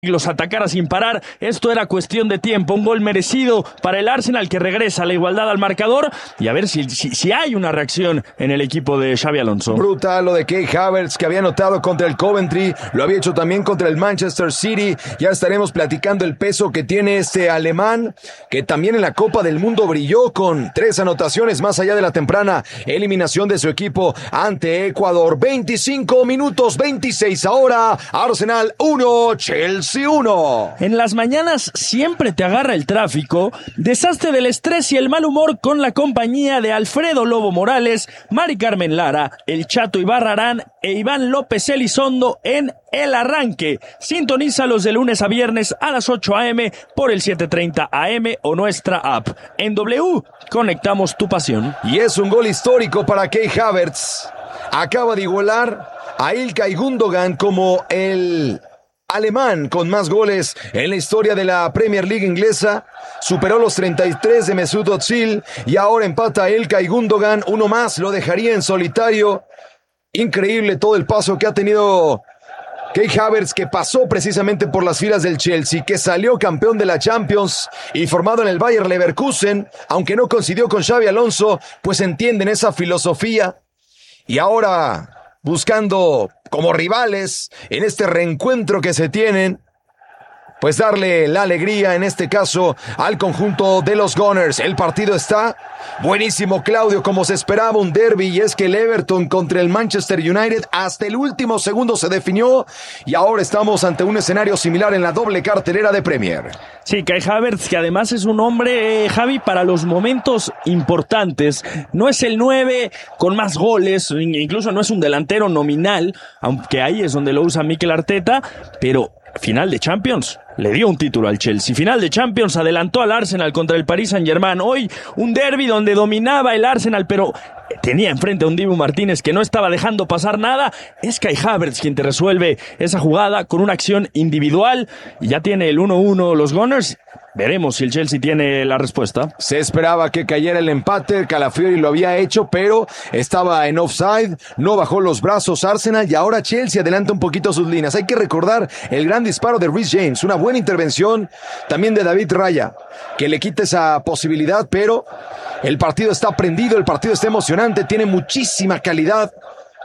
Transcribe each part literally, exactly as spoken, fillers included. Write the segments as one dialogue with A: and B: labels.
A: los atacara sin parar. Esto era cuestión de tiempo, un gol merecido para el Arsenal, que regresa a la igualdad al marcador, y a ver si, si, si hay una reacción en el equipo de Xabi Alonso.
B: Brutal lo de Kai Havertz, que había anotado contra el Coventry, lo había hecho también contra el Manchester City. Ya estaremos platicando el peso que tiene este alemán, que también en la Copa del Mundo brilló con tres anotaciones más allá de la temprana eliminación de su equipo ante Ecuador. veinticinco minutos, veintiséis ahora, Arsenal uno, Chelsea uno.
A: En las mañanas siempre te agarra el tráfico. Deshazte del estrés y el mal humor con la compañía de Alfredo Lobo Morales, Mari Carmen Lara, El Chato Ibarrarán e Iván López Elizondo en El Arranque. Sintonízalos de lunes a viernes a las ocho a eme por el setecientos treinta A M o nuestra app. En W, conectamos tu pasión.
B: Y es un gol histórico para Kai Havertz. Acaba de igualar a İlkay Gundogan como el alemán con más goles en la historia de la Premier League inglesa. Superó los treinta y tres de Mesut Özil y ahora empata a İlkay Gundogan. Uno más lo dejaría en solitario. Increíble todo el paso que ha tenido Kai Havertz, que pasó precisamente por las filas del Chelsea, que salió campeón de la Champions y formado en el Bayer Leverkusen, aunque no coincidió con Xabi Alonso, pues entienden esa filosofía. Y ahora buscando como rivales en este reencuentro que se tienen, pues darle la alegría en este caso al conjunto de los Gunners. El partido está buenísimo, Claudio, como se esperaba, un derbi, y es que el Everton contra el Manchester United hasta el último segundo se definió, y ahora estamos ante un escenario similar en la doble cartelera de Premier.
A: Sí, Kai Havertz, que además es un hombre, eh, Javi, para los momentos importantes. No es el nueve con más goles, incluso no es un delantero nominal, aunque ahí es donde lo usa Mikel Arteta, pero final de Champions, le dio un título al Chelsea. Final de Champions, adelantó al Arsenal contra el Paris Saint-Germain. Hoy un derbi donde dominaba el Arsenal, pero tenía enfrente a un Dibu Martínez que no estaba dejando pasar nada. Es Kai Havertz quien te resuelve esa jugada con una acción individual, y ya tiene el uno uno los Gunners. Veremos si el Chelsea tiene la respuesta.
B: Se esperaba que cayera el empate, Calafiori lo había hecho, pero estaba en offside, no bajó los brazos Arsenal, y ahora Chelsea adelanta un poquito sus líneas. Hay que recordar el gran disparo de Reece James, una buena intervención también de David Raya, que le quita esa posibilidad, pero el partido está prendido, el partido está emocionante, tiene muchísima calidad.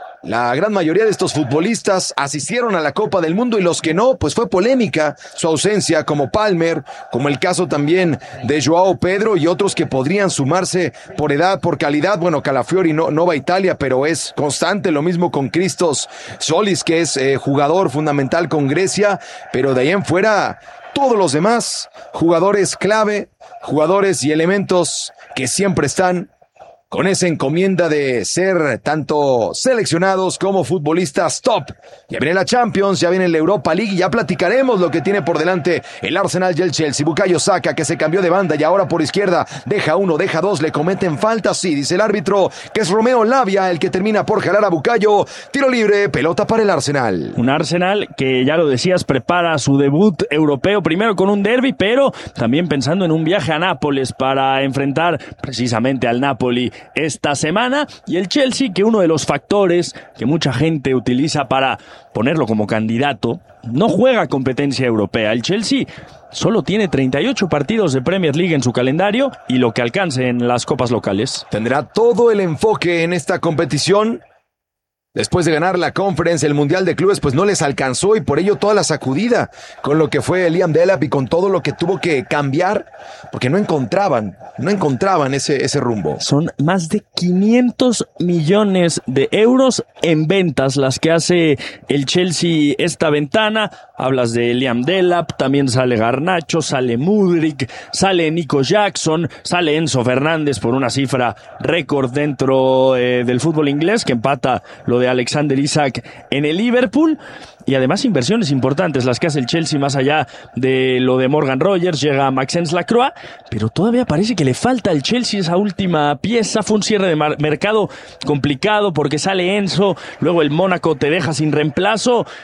B: La gran mayoría de estos futbolistas asistieron a la Copa del Mundo, y los que no, pues fue polémica su ausencia, como Palmer, como el caso también de Joao Pedro y otros que podrían sumarse por edad, por calidad. Bueno, Calafiori no, no va a Italia, pero es constante, lo mismo con Christos Solis, que es eh, jugador fundamental con Grecia, pero de ahí en fuera todos los demás, jugadores clave, jugadores y elementos que siempre están con esa encomienda de ser tanto seleccionados como futbolistas top. Ya viene la Champions, ya viene la Europa League, y ya platicaremos lo que tiene por delante el Arsenal y el Chelsea. Bukayo Saka, que se cambió de banda y ahora por izquierda deja uno, deja dos, le cometen falta, sí, dice el árbitro, que es Romeo Lavia el que termina por jalar a Bukayo. Tiro libre, pelota para el Arsenal.
A: Un Arsenal que, ya lo decías, prepara su debut europeo, primero con un derbi, pero también pensando en un viaje a Nápoles para enfrentar precisamente al Napoli esta semana. Y el Chelsea, que uno de los factores que mucha gente utiliza para ponerlo como candidato, no juega competencia europea. El Chelsea solo tiene treinta y ocho partidos de Premier League en su calendario, y lo que alcance en las copas locales.
B: Tendrá todo el enfoque en esta competición. Después de ganar la Conference, el Mundial de Clubes, pues no les alcanzó, y por ello toda la sacudida con lo que fue Liam Delap y con todo lo que tuvo que cambiar, porque no encontraban, no encontraban ese, ese rumbo.
A: Son más de quinientos millones de euros en ventas las que hace el Chelsea esta ventana. Hablas de Liam Delap, también sale Garnacho, sale Mudryk, sale Nico Jackson, sale Enzo Fernández por una cifra récord dentro eh, del fútbol inglés, que empata lo de Alexander Isak en el Liverpool. Y además inversiones importantes las que hace el Chelsea, más allá de lo de Morgan Rogers. Llega Maxence Lacroix, pero todavía parece que le falta al Chelsea esa última pieza. Fue un cierre de mar- mercado complicado porque sale Enzo, luego el Mónaco te deja sin reemplazo.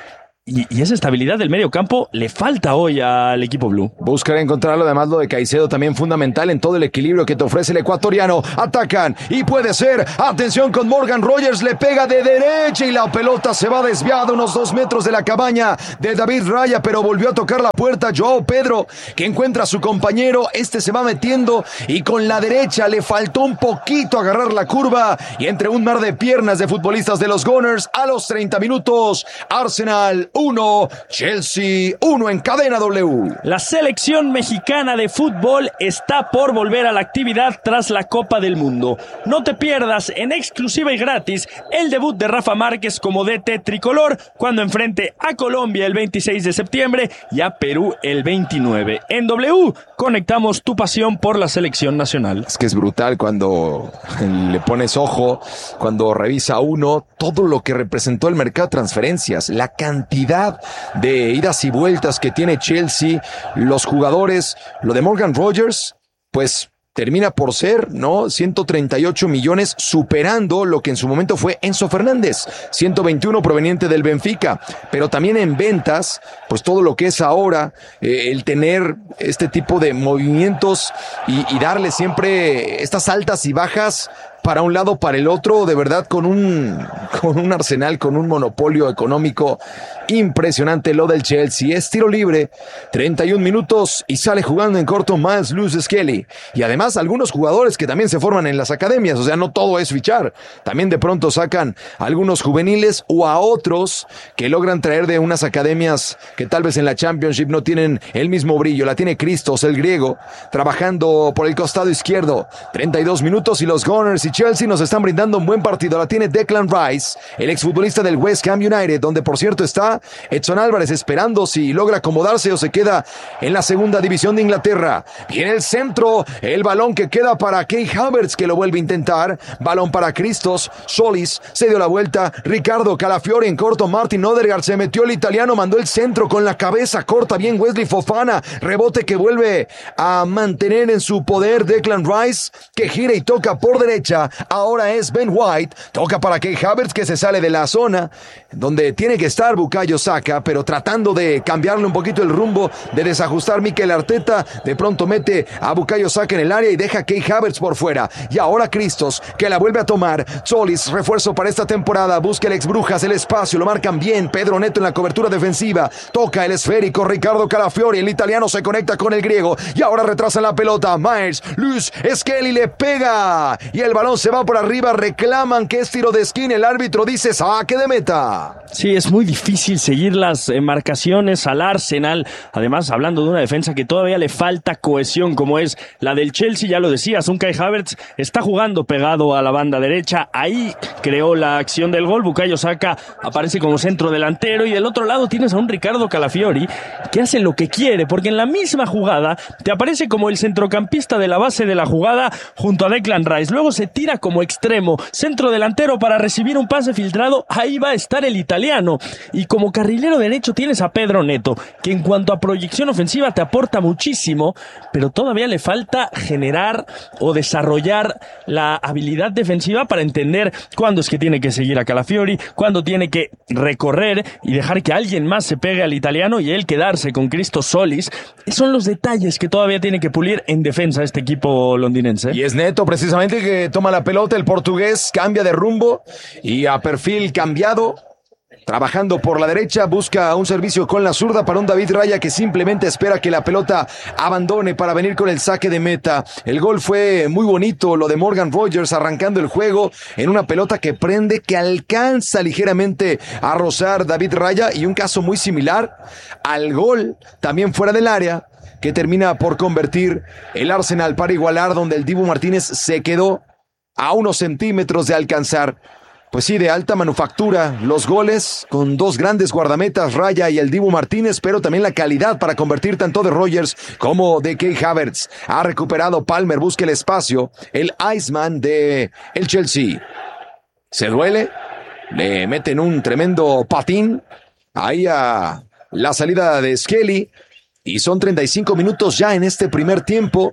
A: Y, y esa estabilidad del medio campo le falta hoy al equipo blue.
B: Buscar encontrarlo, además lo de Caicedo también fundamental en todo el equilibrio que te ofrece el ecuatoriano. Atacan y puede ser, atención con Morgan Rogers, le pega de derecha y la pelota se va desviada unos dos metros de la cabaña de David Raya, pero volvió a tocar la puerta Joao Pedro, que encuentra a su compañero, este se va metiendo y con la derecha le faltó un poquito agarrar la curva y entre un mar de piernas de futbolistas de los Gunners a los treinta minutos, Arsenal uno, Chelsea uno en Cadena W.
A: La selección mexicana de fútbol está por volver a la actividad tras la Copa del Mundo. No te pierdas en exclusiva y gratis el debut de Rafa Márquez como D T tricolor cuando enfrente a Colombia el veintiséis de septiembre y a Perú el veintinueve. En W conectamos tu pasión por la selección nacional.
B: Es que es brutal cuando le pones ojo, cuando revisa uno todo lo que representó el mercado de transferencias, la cantidad de idas y vueltas que tiene Chelsea, los jugadores, lo de Morgan Rogers, pues termina por ser, ¿no? ciento treinta y ocho millones, superando lo que en su momento fue Enzo Fernández, ciento veintiuno proveniente del Benfica, pero también en ventas, pues todo lo que es ahora, eh, el tener este tipo de movimientos y, y darle siempre estas altas y bajas para un lado, para el otro, de verdad con un, con un arsenal, con un monopolio económico impresionante lo del Chelsea. Es tiro libre, treinta y un minutos y sale jugando en corto Miles Lewis Skelly. Y además algunos jugadores que también se forman en las academias, o sea, no todo es fichar. También de pronto sacan a algunos juveniles o a otros que logran traer de unas academias que tal vez en la Championship no tienen el mismo brillo. La tiene Christos, el griego, trabajando por el costado izquierdo. treinta y dos minutos y los Gunners y Chelsea nos están brindando un buen partido. La tiene Declan Rice, el exfutbolista del West Ham United, donde por cierto está Edson Álvarez esperando si logra acomodarse o se queda en la segunda división de Inglaterra. Viene el centro, el balón que queda para Kai Havertz, que lo vuelve a intentar. Balón para Christos, Solis se dio la vuelta, Ricardo Calafiori en corto, Martin Odegaard se metió el italiano, mandó el centro con la cabeza corta, bien Wesley Fofana, rebote que vuelve a mantener en su poder Declan Rice, que gira y toca por derecha. Ahora es Ben White, toca para Kai Havertz, que se sale de la zona donde tiene que estar Bukayo Saka, pero tratando de cambiarle un poquito el rumbo, de desajustar Mikel Arteta, de pronto mete a Bukayo Saka en el área y deja a Kai Havertz por fuera. Y ahora Christos, que la vuelve a tomar. Solis, refuerzo para esta temporada, busca el ex Brujas el espacio, lo marcan bien, Pedro Neto en la cobertura defensiva, toca el esférico Ricardo Calafiori, el italiano se conecta con el griego y ahora retrasa la pelota. Myers, Luz, Skelly le pega y el balón se va por arriba, reclaman que es tiro de esquina, el árbitro dice saque de meta.
A: Sí, es muy difícil seguir las marcaciones al Arsenal, además hablando de una defensa que todavía le falta cohesión como es la del Chelsea, ya lo decías, un Kai Havertz está jugando pegado a la banda derecha, ahí creó la acción del gol, Bukayo Saka aparece como centro delantero y del otro lado tienes a un Ricardo Calafiori que hace lo que quiere, porque en la misma jugada te aparece como el centrocampista de la base de la jugada junto a Declan Rice, luego se tira como extremo, centro delantero para recibir un pase filtrado, ahí va a estar el italiano, y como carrilero derecho tienes a Pedro Neto, que en cuanto a proyección ofensiva te aporta muchísimo, pero todavía le falta generar o desarrollar la habilidad defensiva para entender cuándo es que tiene que seguir a Calafiori, cuándo tiene que recorrer y dejar que alguien más se pegue al italiano y él quedarse con Christos Solis. Son los detalles que todavía tiene que pulir en defensa este equipo londinense.
B: Y es Neto precisamente que toma la pelota, el portugués cambia de rumbo y a perfil cambiado, trabajando por la derecha, busca un servicio con la zurda para un David Raya que simplemente espera que la pelota abandone para venir con el saque de meta. El gol fue muy bonito, lo de Morgan Rogers arrancando el juego en una pelota que prende, que alcanza ligeramente a rozar David Raya, y un caso muy similar al gol también fuera del área que termina por convertir el Arsenal para igualar, donde el Dibu Martínez se quedó a unos centímetros de alcanzar. Pues sí, de alta manufactura, los goles con dos grandes guardametas, Raya y el Dibu Martínez, pero también la calidad para convertir tanto de Rogers como de Kai Havertz. Ha recuperado Palmer, busca el espacio, el Iceman de el Chelsea. Se duele, le meten un tremendo patín ahí a la salida de Skelly, y son treinta y cinco minutos ya en este primer tiempo.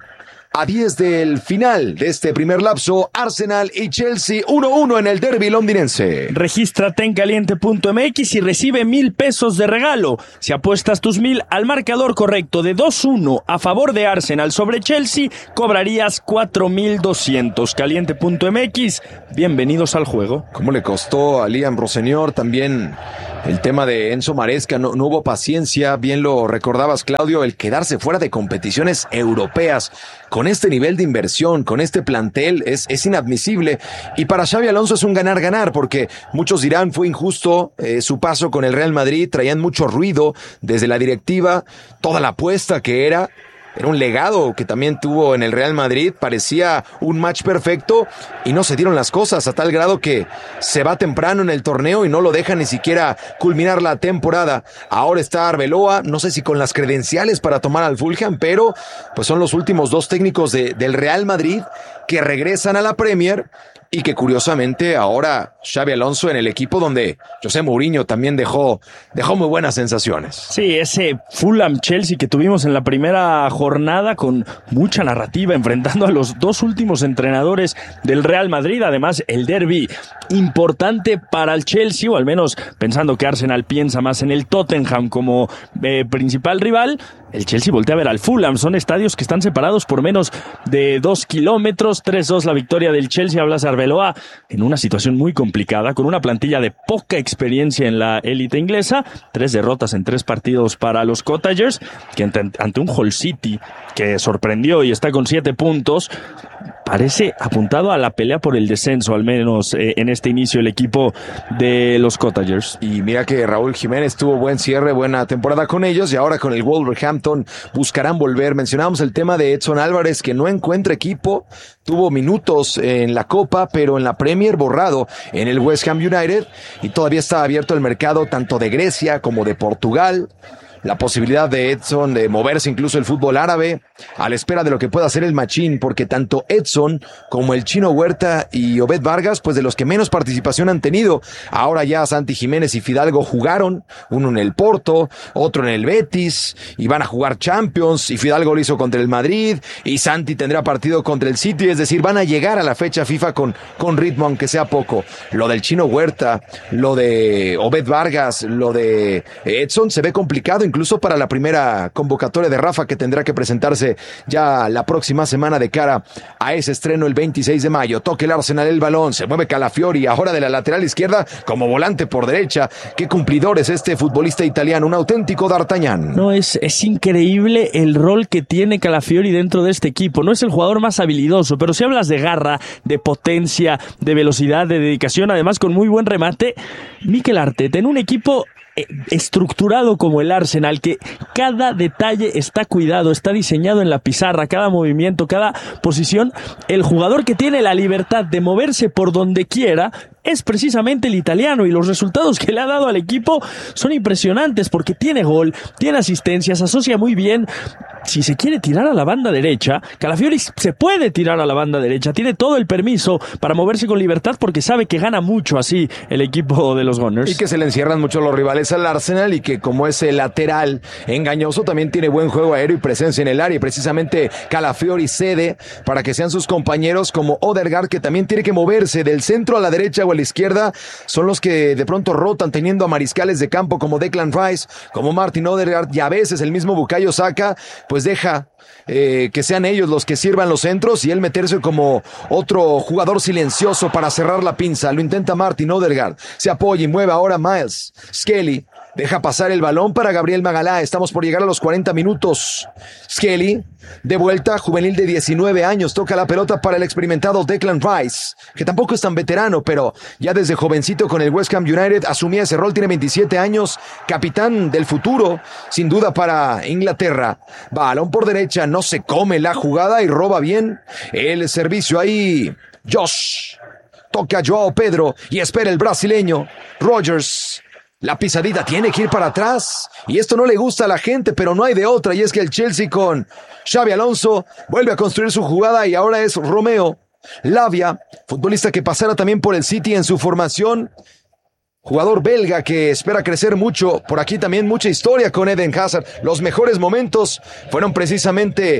B: a diez del final de este primer lapso. Arsenal y Chelsea uno uno en el derbi londinense.
A: Regístrate en caliente punto m x y recibe mil pesos de regalo. Si apuestas tus mil al marcador correcto de dos uno a favor de Arsenal sobre Chelsea, cobrarías cuatro mil doscientos. caliente punto m x, bienvenidos al juego.
B: ¿Cómo le costó a Liam Roseñor también el tema de Enzo Maresca? No, no hubo paciencia, bien lo recordabas, Claudio, el quedarse fuera de competiciones europeas con este nivel de inversión, con este plantel, es, es inadmisible. Y para Xabi Alonso es un ganar-ganar, porque muchos dirán fue injusto eh, su paso con el Real Madrid, traían mucho ruido desde la directiva, toda la apuesta que era. Era un legado que también tuvo en el Real Madrid, parecía un match perfecto y no se dieron las cosas a tal grado que se va temprano en el torneo y no lo deja ni siquiera culminar la temporada. Ahora está Arbeloa, no sé si con las credenciales para tomar al Fulham, pero pues son los últimos dos técnicos de, del Real Madrid que regresan a la Premier. Y que curiosamente ahora Xabi Alonso en el equipo donde José Mourinho también dejó, dejó muy buenas sensaciones.
A: Sí, ese Fulham-Chelsea que tuvimos en la primera jornada con mucha narrativa, enfrentando a los dos últimos entrenadores del Real Madrid. Además, el derbi importante para el Chelsea, o al menos pensando que Arsenal piensa más en el Tottenham como eh, principal rival. El Chelsea voltea a ver al Fulham. Son estadios que están separados por menos de dos kilómetros. tres dos la victoria del Chelsea. Hablas de Arbeloa en una situación muy complicada, con una plantilla de poca experiencia en la élite inglesa. Tres derrotas en tres partidos para los Cottagers, que ante un Hull City que sorprendió y está con siete puntos, parece apuntado a la pelea por el descenso, al menos eh, en este inicio el equipo de los Cottagers.
B: Y mira que Raúl Jiménez tuvo buen cierre, buena temporada con ellos, y ahora con el Wolverhampton buscarán volver. Mencionábamos el tema de Edson Álvarez, que no encuentra equipo, tuvo minutos en la Copa, pero en la Premier borrado en el West Ham United, y todavía está abierto el mercado tanto de Grecia como de Portugal. La posibilidad de Edson de moverse incluso el fútbol árabe, a la espera de lo que pueda hacer el Machín, porque tanto Edson como el Chino Huerta y Obed Vargas, pues de los que menos participación han tenido. Ahora ya Santi Jiménez y Fidalgo jugaron, uno en el Porto, otro en el Betis, y van a jugar Champions, y Fidalgo lo hizo contra el Madrid, y Santi tendrá partido contra el City, es decir, van a llegar a la fecha FIFA con, con ritmo, aunque sea poco. Lo del Chino Huerta, lo de Obed Vargas, lo de Edson se ve complicado, incluso para la primera convocatoria de Rafa, que tendrá que presentarse ya la próxima semana de cara a ese estreno el veintiséis de mayo. Toca el Arsenal el balón, se mueve Calafiori, ahora de la lateral izquierda como volante por derecha. Qué cumplidor es este futbolista italiano, un auténtico D'Artagnan.
A: No, es, es increíble el rol que tiene Calafiori dentro de este equipo. No es el jugador más habilidoso, pero si hablas de garra, de potencia, de velocidad, de dedicación, además con muy buen remate, Mikel Arteta en un equipo estructurado como el Arsenal, que cada detalle está cuidado, está diseñado en la pizarra, cada movimiento, cada posición. El jugador que tiene la libertad de moverse por donde quiera es precisamente el italiano, y los resultados que le ha dado al equipo son impresionantes, porque tiene gol, tiene asistencias, asocia muy bien. Si se quiere tirar a la banda derecha, Calafiori se puede tirar a la banda derecha, tiene todo el permiso para moverse con libertad, porque sabe que gana mucho así el equipo de los Gunners.
B: Y que se le encierran mucho los rivales al Arsenal, y que como ese lateral engañoso también tiene buen juego aéreo y presencia en el área, y precisamente Calafiori cede para que sean sus compañeros como Odegaard, que también tiene que moverse del centro a la derecha o a la izquierda. Son los que de pronto rotan, teniendo a mariscales de campo como Declan Rice, como Martin Odegaard, y a veces el mismo Bukayo Saka, pues deja eh, que sean ellos los que sirvan los centros, y él meterse como otro jugador silencioso para cerrar la pinza. Lo intenta Martin Odegaard, se apoya y mueve ahora Miles Skelly, deja pasar el balón para Gabriel Magalá. Estamos por llegar a los cuarenta minutos. Skelly, de vuelta, juvenil de diecinueve años, toca la pelota para el experimentado Declan Rice, que tampoco es tan veterano, pero ya desde jovencito con el West Ham United asumía ese rol, tiene veintisiete años, capitán del futuro, sin duda para Inglaterra. Balón por derecha, no se come la jugada y roba bien el servicio ahí. Josh, toca Joao Pedro y espera el brasileño. Rogers, la pisadita tiene que ir para atrás, y esto no le gusta a la gente, pero no hay de otra, y es que el Chelsea con Xabi Alonso vuelve a construir su jugada, y ahora es Romeo Lavia, futbolista que pasara también por el City en su formación, jugador belga que espera crecer mucho. Por aquí también mucha historia con Eden Hazard. Los mejores momentos fueron precisamente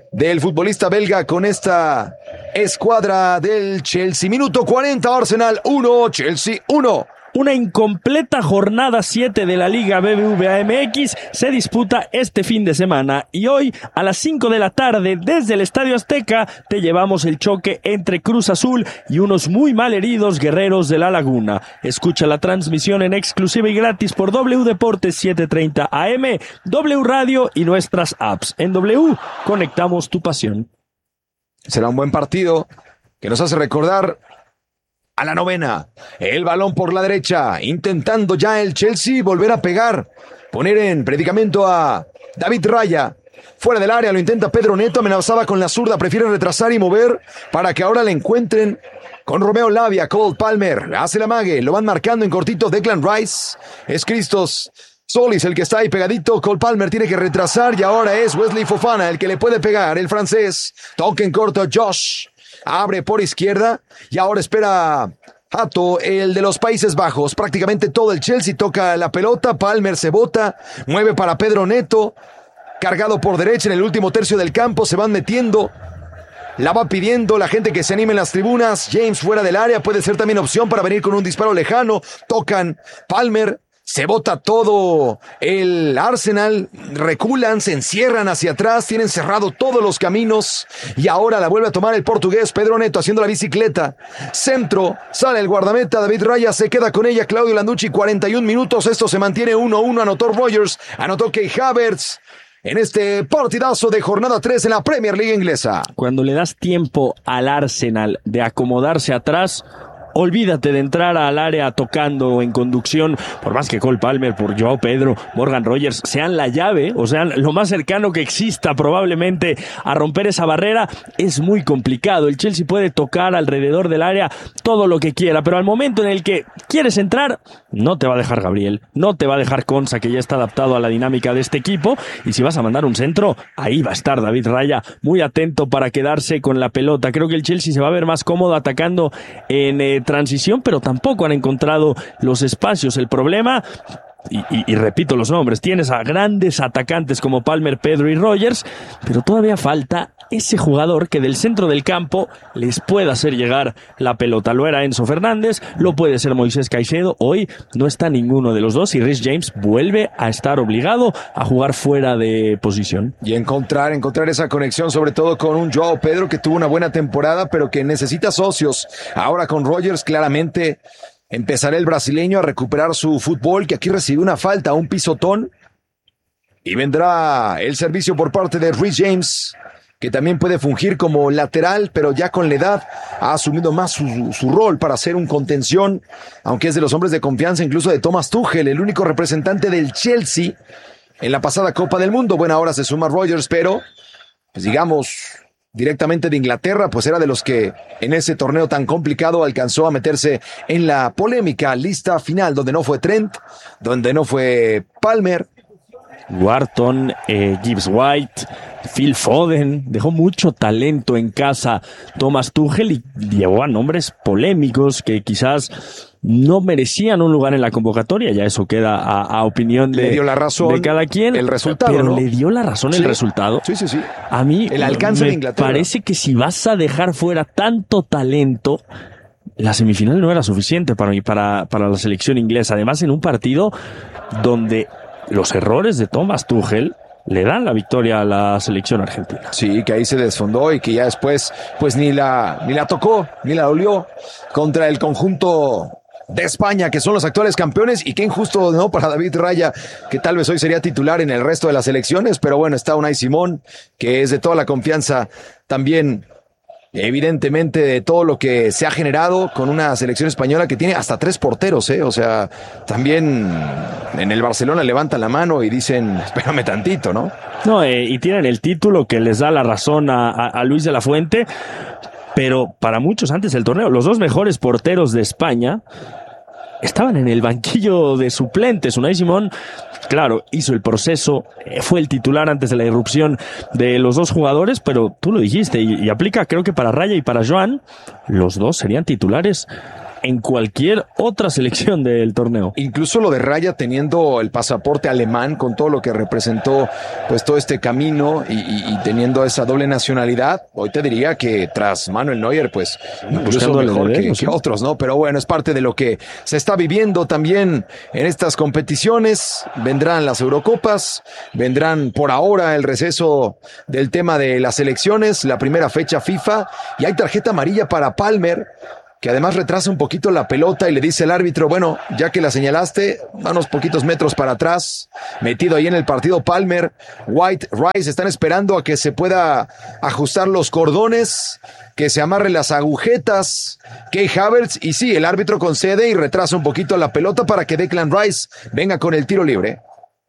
B: del futbolista belga con esta escuadra del Chelsea. Minuto cuarenta, Arsenal uno, Chelsea uno.
A: Una incompleta jornada siete de la Liga B B V A M X se disputa este fin de semana y hoy a las cinco de la tarde desde el Estadio Azteca te llevamos el choque entre Cruz Azul y unos muy mal heridos Guerreros de la Laguna. Escucha la transmisión en exclusiva y gratis por W Deportes setecientos treinta A M, W Radio y nuestras apps. En W conectamos tu pasión.
B: Será un buen partido que nos hace recordar a la novena. El balón por la derecha, intentando ya el Chelsea volver a pegar, poner en predicamento a David Raya. Fuera del área lo intenta Pedro Neto, amenazaba con la zurda, prefiere retrasar y mover para que ahora le encuentren con Romeo Lavia. Cole Palmer hace la mague, lo van marcando en cortito Declan Rice. Es Christos Solis el que está ahí pegadito. Cole Palmer tiene que retrasar y ahora es Wesley Fofana el que le puede pegar, el francés. Toque en corto Josh. Abre por izquierda y ahora espera Hato, el de los Países Bajos. Prácticamente todo el Chelsea toca la pelota. Palmer se bota, mueve para Pedro Neto. Cargado por derecha en el último tercio del campo. Se van metiendo. La va pidiendo la gente que se anime en las tribunas. James fuera del área. Puede ser también opción para venir con un disparo lejano. Tocan Palmer. Se bota todo el Arsenal, reculan, se encierran hacia atrás, tienen cerrado todos los caminos y ahora la vuelve a tomar el portugués Pedro Neto haciendo la bicicleta. Centro, sale el guardameta David Raya, se queda con ella Claudio Landucci, cuarenta y un minutos, esto se mantiene uno uno, anotó Rogers, anotó Kai Havertz en este partidazo de jornada tres en la Premier League inglesa.
A: Cuando le das tiempo al Arsenal de acomodarse atrás, olvídate de entrar al área tocando o en conducción, por más que Cole Palmer, por Joao Pedro, Morgan Rogers sean la llave, o sean lo más cercano que exista probablemente a romper esa barrera, es muy complicado. El Chelsea puede tocar alrededor del área todo lo que quiera, pero al momento en el que quieres entrar, no te va a dejar Gabriel, no te va a dejar Konsa, que ya está adaptado a la dinámica de este equipo, y si vas a mandar un centro, ahí va a estar David Raya, muy atento para quedarse con la pelota. Creo que el Chelsea se va a ver más cómodo atacando en eh, transición, pero tampoco han encontrado los espacios. El problema, y, y, y repito los nombres, tienes a grandes atacantes como Palmer, Pedro y Rogers, pero todavía falta ese jugador que del centro del campo les pueda hacer llegar la pelota. Lo era Enzo Fernández, lo puede ser Moisés Caicedo, hoy no está ninguno de los dos y Reece James vuelve a estar obligado a jugar fuera de posición.
B: Y encontrar, encontrar esa conexión, sobre todo con un Joao Pedro que tuvo una buena temporada, pero que necesita socios. Ahora con Rogers claramente empezará el brasileño a recuperar su fútbol, que aquí recibió una falta, un pisotón, y vendrá el servicio por parte de Reece James, que también puede fungir como lateral, pero ya con la edad ha asumido más su, su rol para ser un contención, aunque es de los hombres de confianza incluso de Thomas Tuchel, el único representante del Chelsea en la pasada Copa del Mundo. Bueno, ahora se suma Rogers, pero pues digamos directamente de Inglaterra, pues era de los que en ese torneo tan complicado alcanzó a meterse en la polémica lista final, donde no fue Trent, donde no fue Palmer,
A: Wharton, eh, Gibbs White, Phil Foden, dejó mucho talento en casa Thomas Tuchel y llevó a nombres polémicos que quizás no merecían un lugar en la convocatoria, ya eso queda a, a opinión de,
B: le dio la razón,
A: de cada quien.
B: El resultado,
A: pero
B: ¿no?
A: le dio la razón
B: Sí.
A: el resultado.
B: Sí, sí, sí.
A: A mí
B: El alcance
A: me
B: de Inglaterra.
A: parece que si vas a dejar fuera tanto talento, la semifinal no era suficiente para mí, para, para la selección inglesa. Además, en un partido donde los errores de Thomas Tuchel le dan la victoria a la selección argentina.
B: Sí, que ahí se desfondó y que ya después pues ni la ni la tocó, ni la olió contra el conjunto de España, que son los actuales campeones. Y qué injusto, ¿no?, para David Raya, que tal vez hoy sería titular en el resto de las selecciones, pero bueno, está Unai Simón, que es de toda la confianza también, evidentemente, de todo lo que se ha generado con una selección española que tiene hasta tres porteros, ¿eh? O sea, también en el Barcelona levantan la mano y dicen, espérame tantito, ¿no?
A: No, eh, y tienen el título que les da la razón a, a, a Luis de la Fuente, pero para muchos antes del torneo, los dos mejores porteros de España estaban en el banquillo de suplentes. Unai Simón, claro, hizo el proceso, fue el titular antes de la irrupción de los dos jugadores, pero tú lo dijiste, y, y aplica creo que para Raya y para Joan, los dos serían titulares en cualquier otra selección del torneo.
B: Incluso lo de Raya teniendo el pasaporte alemán con todo lo que representó pues todo este camino y, y, y teniendo esa doble nacionalidad, hoy te diría que tras Manuel Neuer pues incluso mejor que, que otros, ¿no? Pero bueno, es parte de lo que se está viviendo también en estas competiciones. Vendrán las Eurocopas, vendrán por ahora el receso del tema de las elecciones, la primera fecha FIFA, y hay tarjeta amarilla para Palmer, que además retrasa un poquito la pelota y le dice al árbitro, bueno, ya que la señalaste, a unos poquitos metros para atrás, metido ahí en el partido Palmer. White, Rice están esperando a que se pueda ajustar los cordones, que se amarren las agujetas, Kai Havertz, y sí, el árbitro concede y retrasa un poquito la pelota para que Declan Rice venga con el tiro libre.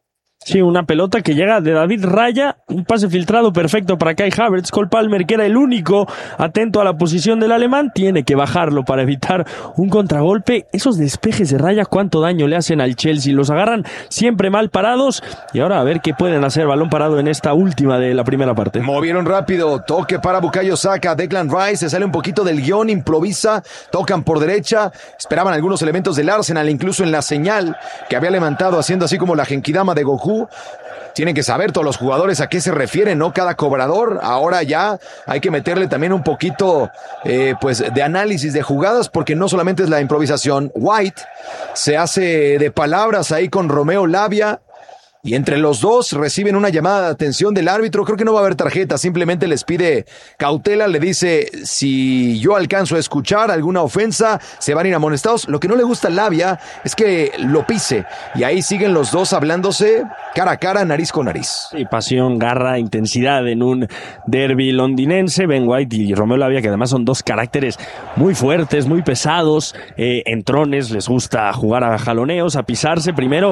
A: Sí, una pelota que llega de David Raya, un pase filtrado perfecto para Kai Havertz. Cole Palmer, que era el único atento a la posición del alemán, tiene que bajarlo para evitar un contragolpe. Esos despejes de Raya, cuánto daño le hacen al Chelsea, los agarran siempre mal parados, y ahora a ver qué pueden hacer. Balón parado en esta última de la primera parte.
B: Movieron rápido, toque para Bukayo Saka, Declan Rice se sale un poquito del guión, improvisa, tocan por derecha, esperaban algunos elementos del Arsenal, incluso en la señal que había levantado haciendo así como la genkidama de Goku. Tienen que saber todos los jugadores a qué se refieren, ¿no? Cada cobrador. Ahora ya hay que meterle también un poquito eh, pues de análisis de jugadas, porque no solamente es la improvisación. White se hace de palabras ahí con Romeo Lavia, y entre los dos reciben una llamada de atención del árbitro. Creo que no va a haber tarjeta, simplemente les pide cautela, le dice, si yo alcanzo a escuchar alguna ofensa, se van a ir amonestados. Lo que no le gusta a Lavia es que lo pise, y ahí siguen los dos hablándose cara a cara, nariz con nariz.
A: Sí, pasión, garra, intensidad en un derbi londinense. Ben White y Romeo Lavia, que además son dos caracteres muy fuertes, muy pesados, eh, entrones, les gusta jugar a jaloneos, a pisarse. Primero,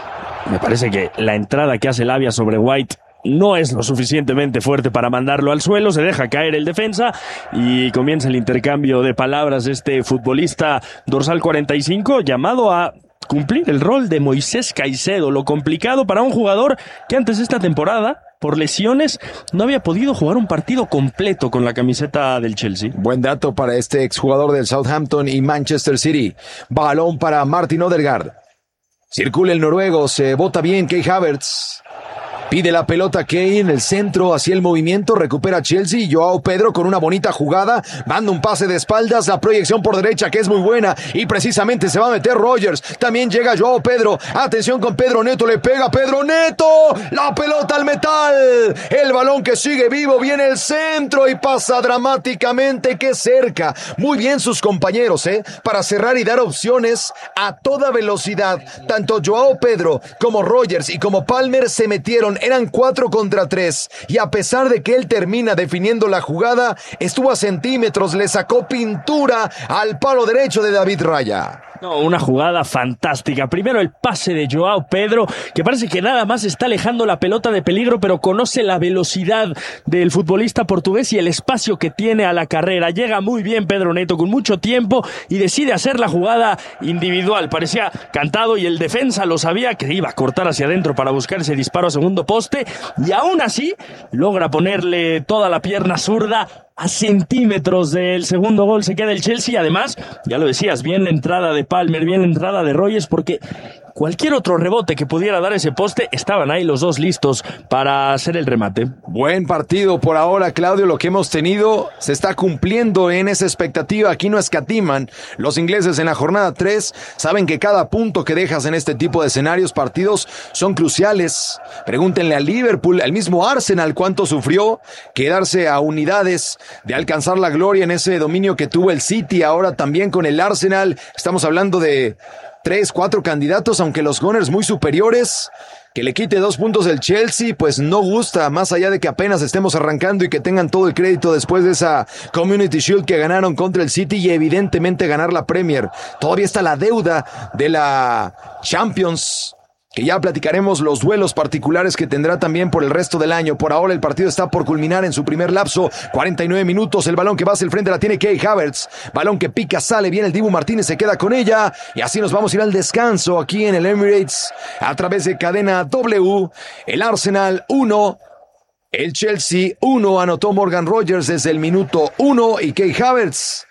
A: me parece que la entrada que hace Lavia sobre White no es lo suficientemente fuerte para mandarlo al suelo. Se deja caer el defensa y comienza el intercambio de palabras de este futbolista dorsal cuarenta y cinco, llamado a cumplir el rol de Moisés Caicedo. Lo complicado para un jugador que antes de esta temporada, por lesiones, no había podido jugar un partido completo con la camiseta del Chelsea.
B: Buen dato para este exjugador del Southampton y Manchester City. Balón para Martin Odegaard. Circula el noruego, se bota bien Kai Havertz. Pide la pelota Kane en el centro, hacia el movimiento, recupera Chelsea y Joao Pedro con una bonita jugada, manda un pase de espaldas, la proyección por derecha que es muy buena y precisamente se va a meter Rodgers. También llega Joao Pedro, atención con Pedro Neto, le pega Pedro Neto, la pelota al metal, el balón que sigue vivo, viene el centro y pasa dramáticamente, que cerca. Muy bien sus compañeros, eh, para cerrar y dar opciones a toda velocidad. Tanto Joao Pedro como Rodgers y como Palmer se metieron. Eran cuatro contra tres, y a pesar de que él termina definiendo la jugada, estuvo a centímetros, le sacó pintura al palo derecho de David Raya.
A: No, una jugada fantástica. Primero el pase de Joao Pedro, que parece que nada más está alejando la pelota de peligro, pero conoce la velocidad del futbolista portugués y el espacio que tiene a la carrera. Llega muy bien Pedro Neto con mucho tiempo y decide hacer la jugada individual. Parecía cantado y el defensa lo sabía, que iba a cortar hacia adentro para buscar ese disparo a segundo poste, y aún así logra ponerle toda la pierna zurda. A centímetros del segundo gol se queda el Chelsea. Además, ya lo decías, bien la entrada de Palmer, bien la entrada de Rodgers, porque cualquier otro rebote que pudiera dar ese poste, estaban ahí los dos listos para hacer el remate.
B: Buen partido por ahora, Claudio, lo que hemos tenido se está cumpliendo en esa expectativa. Aquí no escatiman los ingleses en la jornada tres, saben que cada punto que dejas en este tipo de escenarios, partidos, son cruciales. Pregúntenle al Liverpool, al mismo Arsenal, cuánto sufrió quedarse a unidades de alcanzar la gloria en ese dominio que tuvo el City. Ahora también con el Arsenal estamos hablando de tres, cuatro candidatos, aunque los Gunners muy superiores. Que le quite dos puntos el Chelsea, pues no gusta, más allá de que apenas estemos arrancando y que tengan todo el crédito después de esa Community Shield que ganaron contra el City y evidentemente ganar la Premier. Todavía está la deuda de la Champions, que ya platicaremos los duelos particulares que tendrá también por el resto del año. Por ahora el partido está por culminar en su primer lapso, cuarenta y nueve minutos, el balón que va hacia el frente la tiene Kai Havertz, balón que pica, sale bien el Dibu Martínez, se queda con ella, y así nos vamos a ir al descanso aquí en el Emirates, a través de Cadena W. El Arsenal uno, el Chelsea uno, anotó Morgan Rodgers desde el minuto uno, y Kai Havertz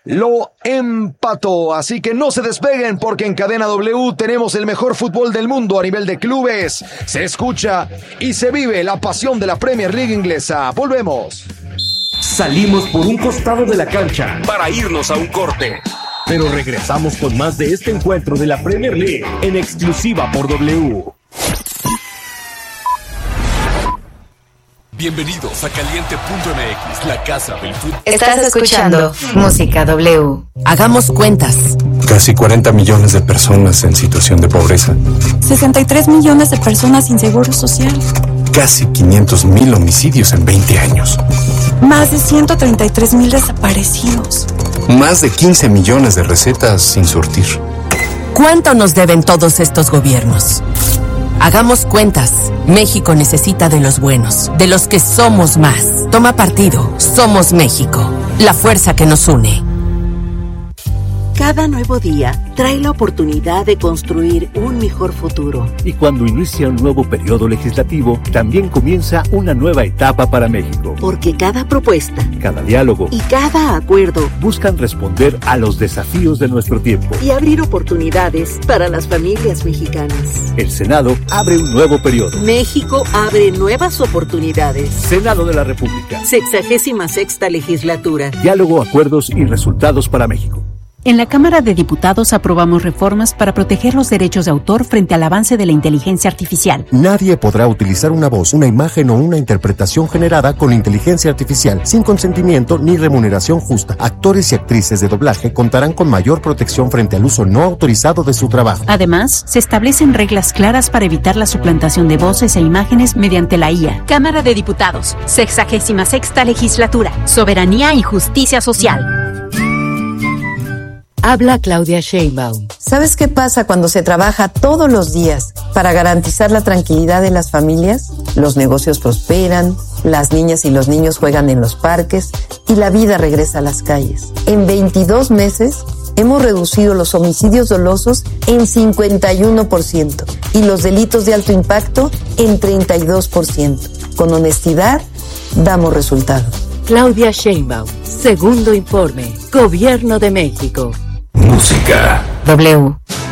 B: lo empató. Así que no se despeguen porque en Cadena W tenemos el mejor fútbol del mundo a nivel de clubes. Se escucha y se vive la pasión de la Premier League inglesa. Volvemos.
C: Salimos por un costado de la cancha para irnos a un corte. Pero regresamos con más de este encuentro de la Premier League en exclusiva por W.
D: Bienvenidos a Caliente punto M X, la casa del fútbol.
E: Estás escuchando Música W. Hagamos cuentas.
F: Casi cuarenta millones de personas en situación de pobreza.
G: sesenta y tres millones de personas sin seguro social.
F: Casi quinientos mil homicidios en veinte años.
G: Más de ciento treinta y tres mil desaparecidos.
F: Más de quince millones de recetas sin surtir.
E: ¿Cuánto nos deben todos estos gobiernos? Hagamos cuentas. México necesita de los buenos, de los que somos más. Toma partido. Somos México. La fuerza que nos une.
H: Cada nuevo día trae la oportunidad de construir un mejor futuro.
I: Y cuando inicia un nuevo periodo legislativo, también comienza una nueva etapa para México.
H: Porque cada propuesta,
I: cada diálogo
H: y cada acuerdo
I: buscan responder a los desafíos de nuestro tiempo
H: y abrir oportunidades para las familias mexicanas.
I: El Senado abre un nuevo periodo.
H: México abre nuevas oportunidades.
I: Senado de la República.
H: Sexagésima sexta legislatura.
I: Diálogo, acuerdos y resultados para México.
J: En la Cámara de Diputados aprobamos reformas para proteger los derechos de autor frente al avance de la inteligencia artificial.
K: Nadie podrá utilizar una voz, una imagen o una interpretación generada con inteligencia artificial sin consentimiento ni remuneración justa. Actores y actrices de doblaje contarán con mayor protección frente al uso no autorizado de su trabajo.
J: Además, se establecen reglas claras para evitar la suplantación de voces e imágenes mediante la I A.
L: Cámara de Diputados, sexagésima sexta legislatura, soberanía y justicia social.
E: Habla Claudia Sheinbaum.
M: ¿Sabes qué pasa cuando se trabaja todos los días para garantizar la tranquilidad de las familias? Los negocios prosperan, las niñas y los niños juegan en los parques y la vida regresa a las calles. En veintidós meses hemos reducido los homicidios dolosos en cincuenta y uno por ciento y los delitos de alto impacto en treinta y dos por ciento. Con honestidad, damos resultados.
E: Claudia Sheinbaum, segundo informe, Gobierno de México.
C: Música
E: W.